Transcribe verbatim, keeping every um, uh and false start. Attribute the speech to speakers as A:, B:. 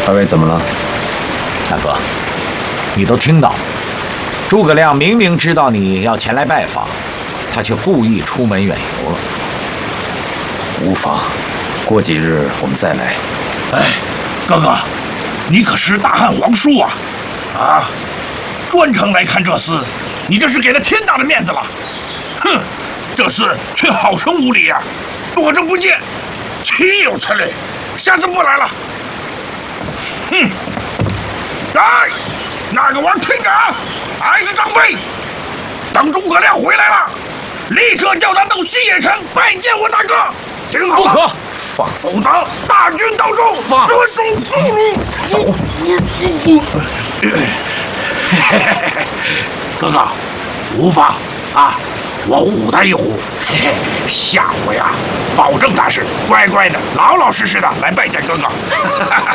A: 二位怎么了？
B: 大哥，你都听到了，诸葛亮明明知道你要前来拜访，他却故意出门远游了。
A: 无妨，过几日我们再来。
C: 哎，哥哥，你可是大汉皇叔啊！啊，专程来看这厮，你这是给了天大的面子了。哼，这厮却好生无礼呀、啊，躲着不见，岂有此理！下次不来了。哼，来，那个王厅长，还是张飞，等诸葛亮回来了，立刻叫他到西野城拜见我大哥。听好了，
B: 不可，放肆！
C: 否则大军当中，
B: 放肆！走。
C: 哥哥，无妨啊，我唬他一唬，嘿嘿，下回啊，保证他是乖乖的、老老实实的来拜见哥哥。